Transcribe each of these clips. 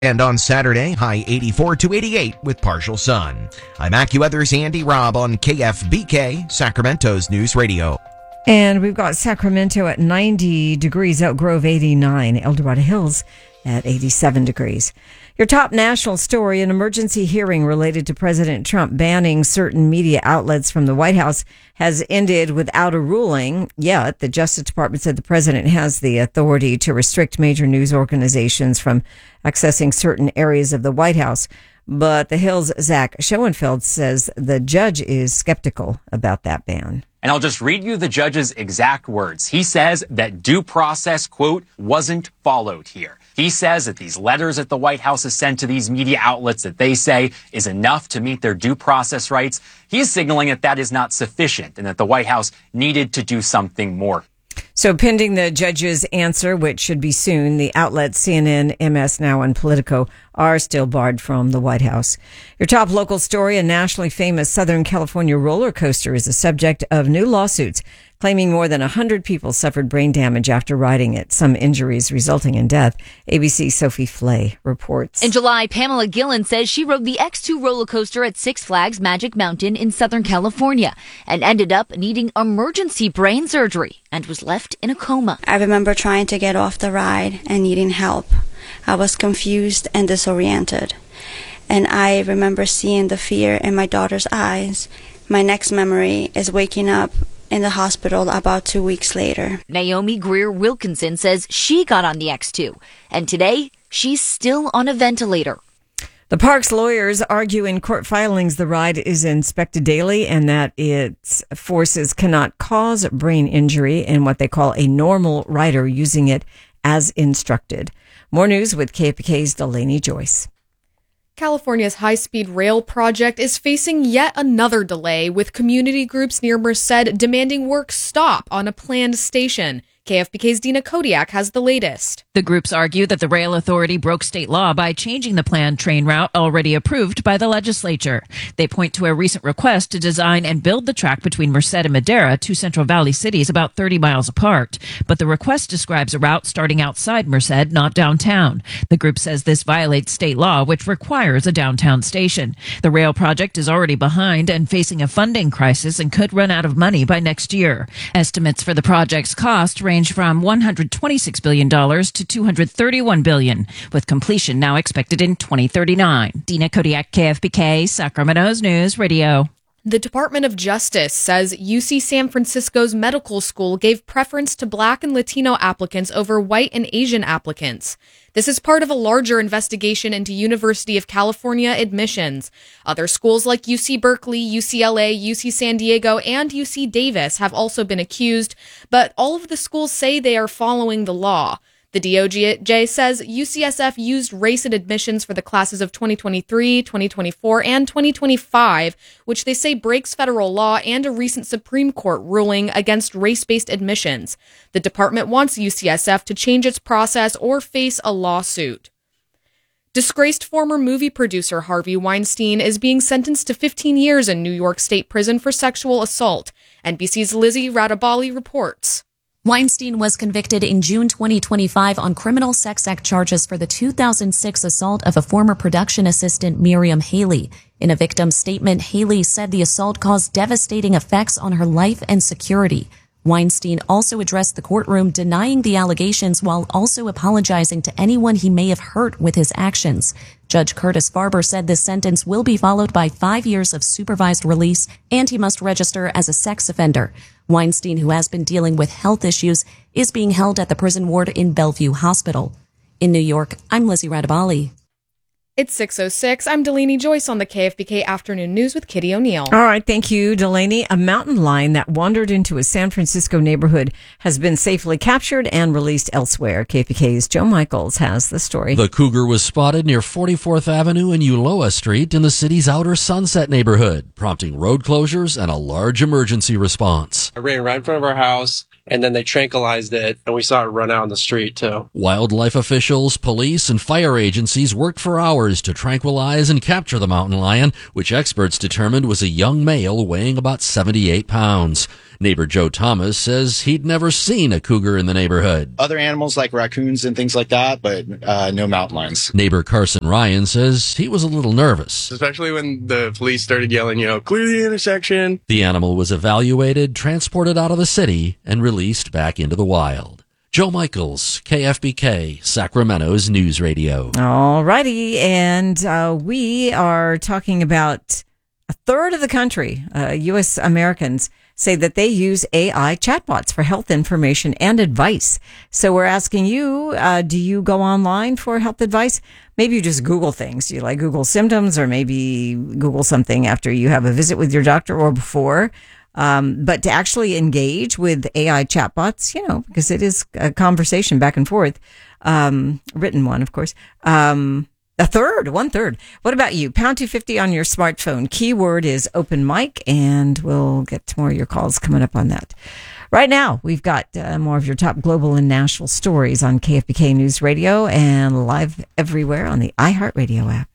And on Saturday, high 84 to 88 with partial sun. I'm AccuWeather's Andy Robb on KFBK, Sacramento's News Radio. And we've got Sacramento at 90 degrees, Elk Grove 89, El Dorado Hills at 87 degrees. Your top national story, an emergency hearing related to President Trump banning certain media outlets from the White House has ended without a ruling. Yet, the Justice Department said the president has the authority to restrict major news organizations from accessing certain areas of the White House. But the Hill's Zach Schoenfeld says the judge is skeptical about that ban. And I'll just read you the judge's exact words. He says that due process, quote, wasn't followed here. He says that these letters that the White House has sent to these media outlets that they say is enough to meet their due process rights. He's signaling that that is not sufficient and that the White House needed to do something more. So pending the judge's answer, which should be soon, the outlets CNN, MS Now, and Politico are still barred from the White House. Your top local story, a nationally famous Southern California roller coaster is the subject of new lawsuits, claiming more than 100 people suffered brain damage after riding it, some injuries resulting in death. ABC's Sophie Flay reports. In July, Pamela Gillen says she rode the X2 roller coaster at Six Flags Magic Mountain in Southern California and ended up needing emergency brain surgery and was left in a coma. I remember trying to get off the ride and needing help. I was confused and disoriented. And I remember seeing the fear in my daughter's eyes. My next memory is waking up in the hospital about 2 weeks later. Naomi Greer Wilkinson says she got on the X2, and today she's still on a ventilator. The park's lawyers argue in court filings the ride is inspected daily and that its forces cannot cause brain injury in what they call a normal rider using it as instructed. More news with KFBK's Delaney Joyce. California's high-speed rail project is facing yet another delay, with community groups near Merced demanding work stop on a planned station. KFBK's Dina Kodiak has the latest. The groups argue that the rail authority broke state law by changing the planned train route already approved by the legislature. They point to a recent request to design and build the track between Merced and Madera, two Central Valley cities about 30 miles apart. But the request describes a route starting outside Merced, not downtown. The group says this violates state law, which requires a downtown station. The rail project is already behind and facing a funding crisis and could run out of money by next year. Estimates for the project's cost range from $126 billion to $231 billion, with completion now expected in 2039. Dina Kodiak, KFBK, Sacramento's News Radio. The Department of Justice says UC San Francisco's medical school gave preference to Black and Latino applicants over white and Asian applicants. This is part of a larger investigation into University of California admissions. Other schools like UC Berkeley, UCLA, UC San Diego, and UC Davis have also been accused, but all of the schools say they are following the law. The DOJ says UCSF used race in admissions for the classes of 2023, 2024, and 2025, which they say breaks federal law and a recent Supreme Court ruling against race-based admissions. The department wants UCSF to change its process or face a lawsuit. Disgraced former movie producer Harvey Weinstein is being sentenced to 15 years in New York State prison for sexual assault. NBC's Lizzie Radabali reports. Weinstein was convicted in June 2025 on criminal sex act charges for the 2006 assault of a former production assistant, Miriam Haley. In a victim's statement, Haley said the assault caused devastating effects on her life and security. Weinstein also addressed the courtroom, denying the allegations while also apologizing to anyone he may have hurt with his actions. Judge Curtis Farber said this sentence will be followed by 5 years of supervised release, and he must register as a sex offender. Weinstein, who has been dealing with health issues, is being held at the prison ward in Bellevue Hospital. In New York, I'm Lizzie Radabali. It's 6:06. I'm Delaney Joyce on the KFBK Afternoon News with Kitty O'Neill. All right, thank you, Delaney. A mountain lion that wandered into a San Francisco neighborhood has been safely captured and released elsewhere. KFBK's Joe Michaels has the story. The cougar was spotted near 44th Avenue and Ulloa Street in the city's outer Sunset neighborhood, prompting road closures and a large emergency response. I ran right in front of our house, and then they tranquilized it, and we saw it run out in the street, too. Wildlife officials, police, and fire agencies worked for hours to tranquilize and capture the mountain lion, which experts determined was a young male weighing about 78 pounds. Neighbor Joe Thomas says he'd never seen a cougar in the neighborhood. Other animals like raccoons and things like that, but no mountain lions. Neighbor Carson Ryan says he was a little nervous. Especially when the police started yelling, clear the intersection. The animal was evaluated, transported out of the city, and released back into the wild. Joe Michaels, KFBK, Sacramento's News Radio. All righty. And we are talking about a third of the country, U.S. Americans, say that they use AI chatbots for health information and advice. So we're asking you, do you go online for health advice? Maybe you just Google things. Do you like Google symptoms, or maybe Google something after you have a visit with your doctor or before? But to actually engage with AI chatbots, because it is a conversation back and forth, written one, of course, one third. What about you? Pound 250 on your smartphone. Keyword is open mic, and we'll get to more of your calls coming up on that. Right now, we've got more of your top global and national stories on KFBK News Radio and live everywhere on the iHeartRadio app.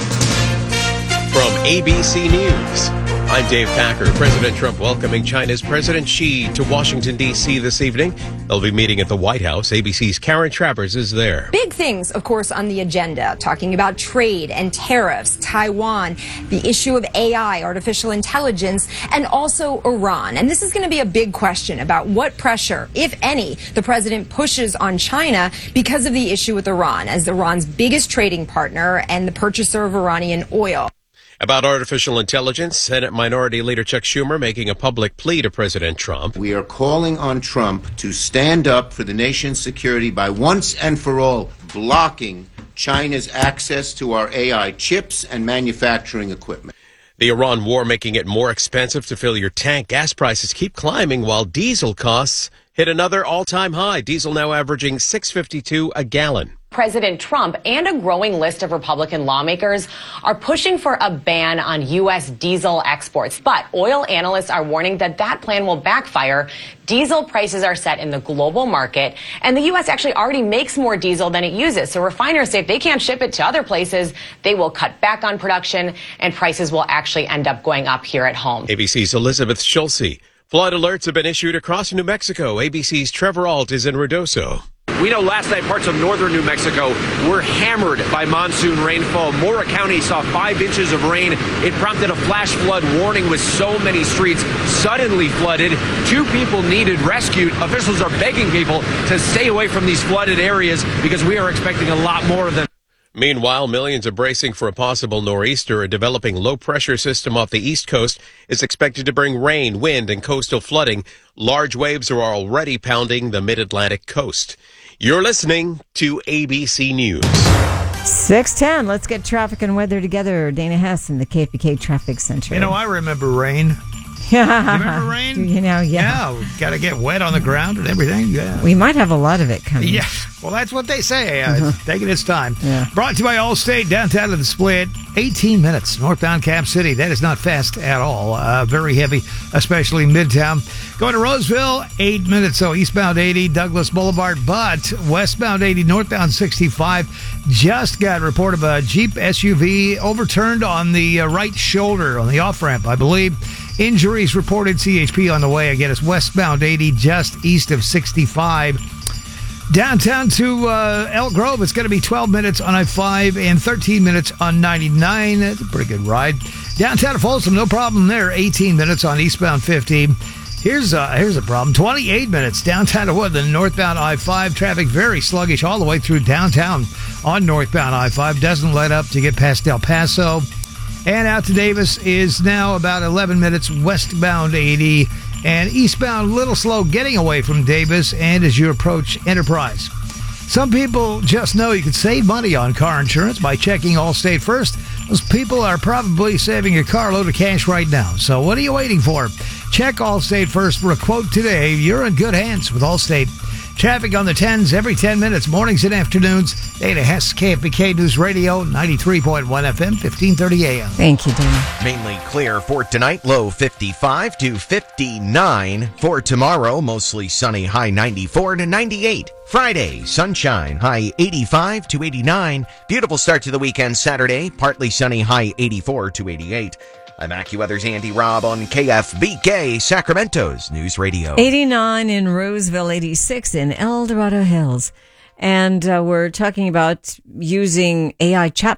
From ABC News, I'm Dave Packer. President Trump welcoming China's President Xi to Washington, D.C. this evening. They'll be meeting at the White House. ABC's Karen Travers is there. Big things, of course, on the agenda, talking about trade and tariffs, Taiwan, the issue of AI, artificial intelligence, and also Iran. And this is going to be a big question about what pressure, if any, the president pushes on China because of the issue with Iran, as Iran's biggest trading partner and the purchaser of Iranian oil. About artificial intelligence, Senate Minority Leader Chuck Schumer making a public plea to President Trump. We are calling on Trump to stand up for the nation's security by once and for all blocking China's access to our AI chips and manufacturing equipment. The Iran war making it more expensive to fill your tank. Gas prices keep climbing while diesel costs hit another all-time high. Diesel now averaging $6.52 a gallon. President Trump and a growing list of Republican lawmakers are pushing for a ban on U.S. diesel exports. But oil analysts are warning that that plan will backfire. Diesel prices are set in the global market, and the U.S. actually already makes more diesel than it uses. So refiners say if they can't ship it to other places, they will cut back on production, and prices will actually end up going up here at home. ABC's Elizabeth Schulze. Flood alerts have been issued across New Mexico. ABC's Trevor Ault is in Ruidoso. We know last night parts of northern New Mexico were hammered by monsoon rainfall. Mora County saw 5 inches of rain. It prompted a flash flood warning with so many streets suddenly flooded. 2 people needed rescued. Officials are begging people to stay away from these flooded areas because we are expecting a lot more of them. Meanwhile, millions are bracing for a possible nor'easter. A developing low-pressure system off the East Coast is expected to bring rain, wind, and coastal flooding. Large waves are already pounding the mid-Atlantic coast. You're listening to ABC News. 6:10. Let's get traffic and weather together. Dana Hess in the KFBK Traffic Center. I remember rain. Yeah. You remember rain? Yeah. Got to get wet on the ground and everything. Yeah. We might have a lot of it coming. Yeah. Well, that's what they say. It's taking its time. Yeah. Brought to you by Allstate, downtown to the Split. 18 minutes, northbound Cap City. That is not fast at all. Very heavy, especially Midtown. Going to Roseville, 8 minutes. So eastbound 80, Douglas Boulevard. But westbound 80, northbound 65. Just got a report of a Jeep SUV overturned on the right shoulder on the off-ramp, I believe. Injuries reported. CHP on the way. Again, it's westbound 80, just east of 65. Downtown to Elk Grove, it's going to be 12 minutes on I-5 and 13 minutes on 99. That's a pretty good ride. Downtown to Folsom, no problem there. 18 minutes on eastbound 50. Here's a problem. 28 minutes downtown to Woodland, northbound I-5. Traffic very sluggish all the way through downtown on northbound I-5. Doesn't let up to get past El Paso. And out to Davis is now about 11 minutes westbound 80. And eastbound, a little slow getting away from Davis and as you approach Enterprise. Some people just know you can save money on car insurance by checking Allstate first. Those people are probably saving your car load of cash right now. So what are you waiting for? Check Allstate first for a quote today. You're in good hands with Allstate. Traffic on the 10s every 10 minutes, mornings and afternoons. Dana Hess, KFBK News Radio, 93.1 FM, 1530 AM. Thank you, Dana. Mainly clear for tonight, low 55 to 59. For tomorrow, mostly sunny, high 94 to 98. Friday, sunshine, high 85 to 89. Beautiful start to the weekend Saturday, partly sunny, high 84 to 88. I'm AccuWeather's Andy Robb on KFBK, Sacramento's News Radio. 89 in Roseville, 86 in El Dorado Hills. And we're talking about using AI chat